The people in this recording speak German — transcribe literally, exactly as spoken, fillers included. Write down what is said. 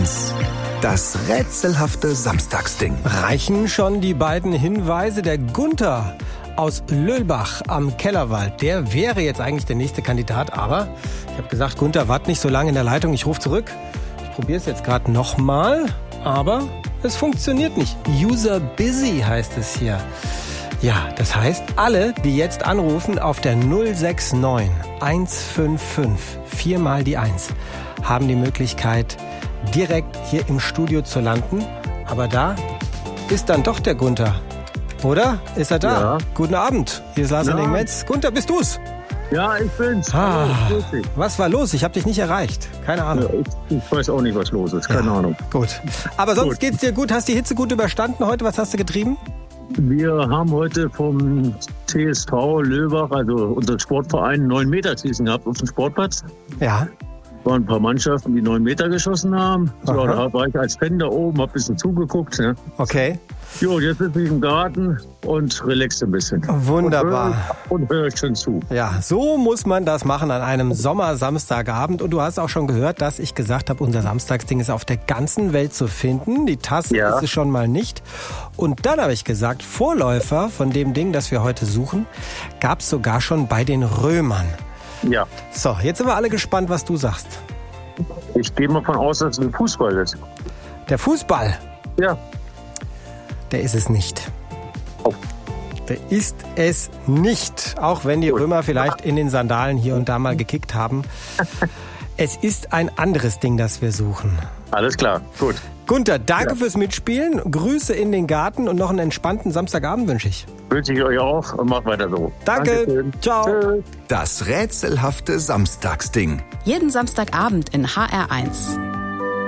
eins. Das rätselhafte Samstagsding. Reichen schon die beiden Hinweise? Der Gunther aus Löhlbach am Kellerwald, der wäre jetzt eigentlich der nächste Kandidat, aber ich habe gesagt, Gunther, wart nicht so lange in der Leitung, ich rufe zurück. Ich probiere es jetzt gerade nochmal, aber es funktioniert nicht. User busy heißt es hier. Ja, das heißt, alle, die jetzt anrufen auf der null sechs neun eins fünf fünf, viermal die eins, haben die Möglichkeit, direkt hier im Studio zu landen. Aber da ist dann doch der Gunther. Oder? Ist er da? Ja. Guten Abend. Hier ist Lars Ja. Henning Metz. Gunther, bist du's? Ja, ich bin's. Ah, Hallo, grüß dich. was war los? Ich habe dich nicht erreicht. Keine Ahnung. Ja, ich, ich weiß auch nicht, was los ist. Keine Ja, Ahnung. Gut. Aber sonst Gut. geht's dir gut? Hast die Hitze gut überstanden heute? Was hast du getrieben? Wir haben heute vom T S V Löhlbach, also unser Sportverein, einen neun Meter Schießen gehabt auf dem Sportplatz. Ja. Waren ein paar Mannschaften, die neun Meter geschossen haben. So, Aha. da war ich als Fan da oben, hab ein bisschen zugeguckt. Ne? Okay. Jo, jetzt sitze ich im Garten und relax ein bisschen. Wunderbar. Und höre hör schon zu. Ja, so muss man das machen an einem Sommer-Samstagabend. Und du hast auch schon gehört, dass ich gesagt habe, unser Samstagsding ist auf der ganzen Welt zu finden. Die Tasse Ja. ist es schon mal nicht. Und dann habe ich gesagt, Vorläufer von dem Ding, das wir heute suchen, gab es sogar schon bei den Römern. Ja, So, jetzt sind wir alle gespannt, was du sagst. ich gehe mal von aus, dass es ein Fußball ist. Der Fußball, Ja. der ist es nicht. Oh. Der ist es nicht, auch wenn die Gut. Römer vielleicht in den Sandalen hier und da mal gekickt haben. Es ist ein anderes Ding, das wir suchen. Alles klar, gut. Gunther, danke Ja. fürs Mitspielen. Grüße in den Garten und noch einen entspannten Samstagabend wünsche ich. Wünsche ich euch auch und macht weiter so. Danke. Dankeschön. Ciao. Tschüss. Das rätselhafte Samstagsding. Jeden Samstagabend in H R eins.